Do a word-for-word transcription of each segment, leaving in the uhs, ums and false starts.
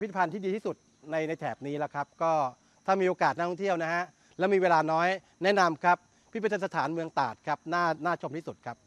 พิพิธภัณฑ์ที่ดีที่สุดในในแถบนี้แล้วครับก็ถ้ามีโอกาสนักท่องเที่ยวนะฮะแล้วมีเวลาน้อยแนะนำครับพิพิธสถานเมืองตราดครับน่าน่าชมที่สุดครับ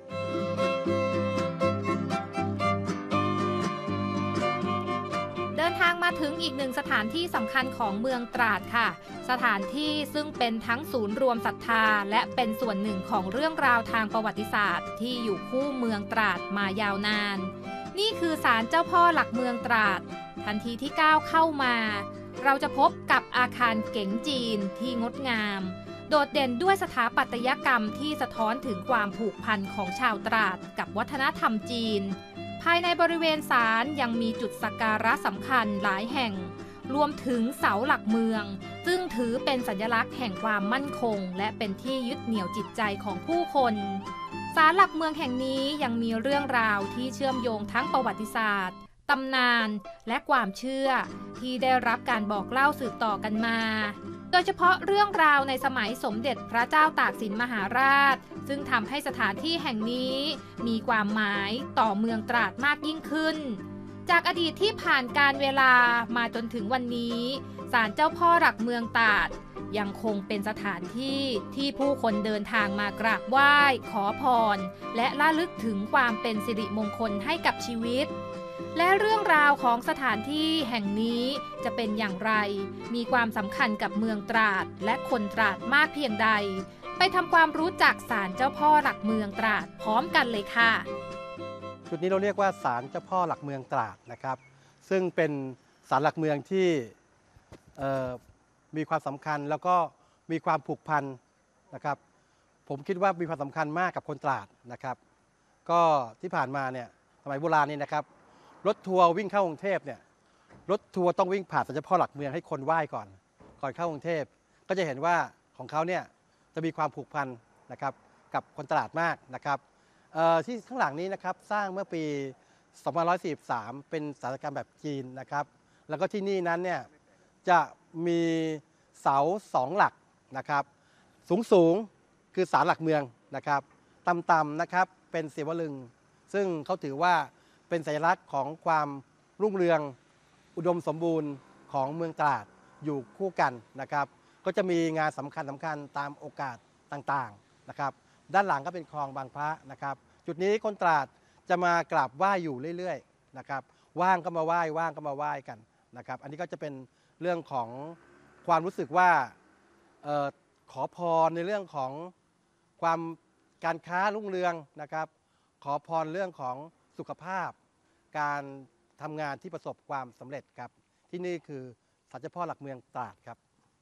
เดินทางมาถึงอีกหนึ่งสถานที่สำคัญของเมืองตราดค่ะสถานที่ซึ่งเป็นทั้งศูนย์รวมศรัทธาและเป็นส่วนหนึ่งของเรื่องราวทางประวัติศาสตร์ที่อยู่คู่เมืองตราดมายาวนานนี่คือศาลเจ้าพ่อหลักเมืองตราดทันทีที่ก้าวเข้ามาเราจะพบกับอาคารเก๋งจีนที่งดงามโดดเด่นด้วยสถาปัตยกรรมที่สะท้อนถึงความผูกพันของชาวตราดกับวัฒนธรรมจีนภายในบริเวณศาลยังมีจุดสักการะสำคัญหลายแห่งรวมถึงเสาหลักเมืองซึ่งถือเป็นสัญลักษณ์แห่งความมั่นคงและเป็นที่ยึดเหนี่ยวจิตใจของผู้คนศาลหลักเมืองแห่งนี้ยังมีเรื่องราวที่เชื่อมโยงทั้งประวัติศาสตร์ตำนานและความเชื่อที่ได้รับการบอกเล่าสืบต่อกันมาโดยเฉพาะเรื่องราวในสมัยสมเด็จพระเจ้าตากสินมหาราชซึ่งทำให้สถานที่แห่งนี้มีความหมายต่อเมืองตราดมากยิ่งขึ้นจากอดีตที่ผ่านการเวลามาจนถึงวันนี้ศาลเจ้าพ่อหลักเมืองตราดยังคงเป็นสถานที่ที่ผู้คนเดินทางมากราบไหว้ขอพรและระลึกถึงความเป็นสิริมงคลให้กับชีวิตและเรื่องราวของสถานที่แห่งนี้จะเป็นอย่างไรมีความสำคัญกับเมืองตราดและคนตราดมากเพียงใดไปทำความรู้จักศาลเจ้าพ่อหลักเมืองตราดพร้อมกันเลยค่ะจุดนี้เราเรียกว่าศาลเจ้าพ่อหลักเมืองตราดนะครับซึ่งเป็นศาลหลักเมืองที่มีความสำคัญแล้วก็มีความผูกพันนะครับผมคิดว่ามีความสำคัญมากกับคนตราดนะครับก็ที่ผ่านมาเนี่ยสมัยโบราณนี่นะครับรถทัวร์วิ่งเข้ากรุงเทพเนี่ยรถทัวร์ต้องวิ่งผ่านศาลเจ้าพ่อหลักเมืองให้คนไหว้ก่อนก่อนเข้ากรุงเทพก็จะเห็นว่าของเขาเนี่ยจะมีความผูกพันนะครับกับคนตราดมากนะครับที่ข้างหลังนี้นะครับสร้างเมื่อปีสองพันห้าร้อยสี่สิบสามเป็นศาลาการแบบจีนนะครับแล้วก็ที่นี่นั้นเนี่ยจะมีเสาสองหลักนะครับสูงสูงคือศาลหลักเมืองนะครับต่ำๆนะครับเป็นศิวลึงซึ่งเขาถือว่าเป็นสัญลักษณ์ของความรุ่งเรืองอุดมสมบูรณ์ของเมืองตราดอยู่คู่กันนะครับก็จะมีงานสำคัญสำคัญตามโอกาสต่างๆนะครับด้านหลังก็เป็นคลองบางพระนะครับจุดนี้คนตราดจะมากราบไหว้อยู่เรื่อยๆนะครับว่างก็มาไหว้ว่างก็มาไหว้กันนะครับอันนี้ก็จะเป็นเรื่องของความรู้สึกว่าออขอพรในเรื่องของความการค้ารุ่งเรืองนะครับขอพรเรื่องของสุขภาพการทำงานที่ประสบความสำเร็จครับที่นี่คือศาลเจ้าพ่อหลักเมืองตราดครับ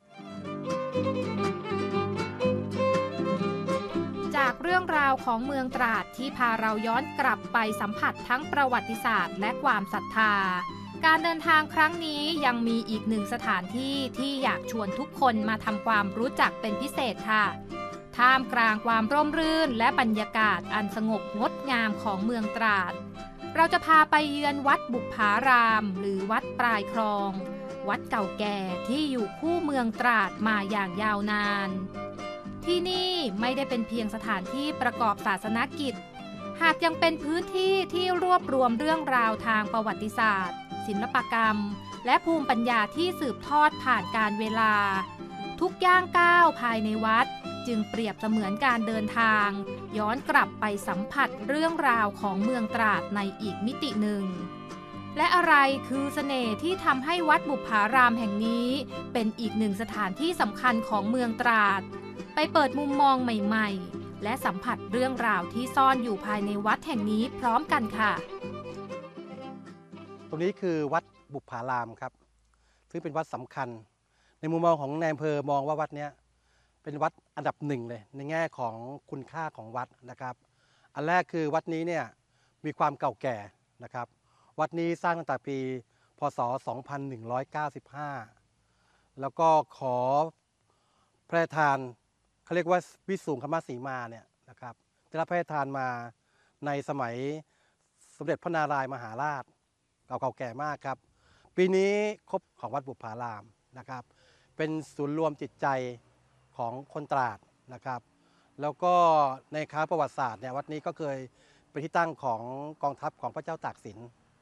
จากเรื่องราวของเมืองตราดที่พาเราย้อนกลับไปสัมผัสทั้งประวัติศาสตร์และความศรัทธาการเดินทางครั้งนี้ยังมีอีกหนึ่งสถานที่ที่อยากชวนทุกคนมาทำความรู้จักเป็นพิเศษค่ะท่ามกลางความร่มรื่นและบรรยากาศอันสงบงดงามของเมืองตราดเราจะพาไปเยือนวัดบุพารามหรือวัดปลายคลองวัดเก่าแก่ที่อยู่คู่เมืองตราดมาอย่างยาวนานที่นี่ไม่ได้เป็นเพียงสถานที่ประกอบศาสนกิจหากยังเป็นพื้นที่ที่รวบรวมเรื่องราวทางประวัติศาสตร์ศิลปกรรมและภูมิปัญญาที่สืบทอดผ่านการเวลาทุกย่างก้าวภายในวัดจึงเปรียบเสมือนการเดินทางย้อนกลับไปสัมผัสเรื่องราวของเมืองตราดในอีกมิติหนึ่งและอะไรคือเสน่ห์ที่ทำให้วัดบุพารามแห่งนี้เป็นอีกหนึ่งสถานที่สำคัญของเมืองตราดไปเปิดมุมมองใหม่ๆและสัมผัสเรื่องราวที่ซ่อนอยู่ภายในวัดแห่งนี้พร้อมกันค่ะตรงนี้คือวัดบุพารามครับซึ่งเป็นวัดสำคัญในมุมมองของนายอำเภอมองว่าวัดนี้เป็นวัดอันดับหนึ่งเลยในแง่ของคุณค่าของวัดนะครับอันแรกคือวัดนี้เนี่ยมีความเก่าแก่นะครับวัดนี้สร้างตั้งแต่ปีพ.ศ. สองพันหนึ่งร้อยเก้าสิบห้าแล้วก็ขอพระราชทานเขาเรียกว่าวิสุงคมสีมาเนี่ยนะครับได้รับพระราชทานมาในสมัยสมเด็จพระนารายมหาราชเก่าแก่มากครับปีนี้ครบของวัดบุพารามนะครับเป็นศูนย์รวมจิตใจของคนตราดนะครับแล้วก็ในค้าประวัติศาสตร์เนี่ยวัดนี้ก็เคยเป็นที่ตั้งของกองทัพของพระเจ้าตากสิน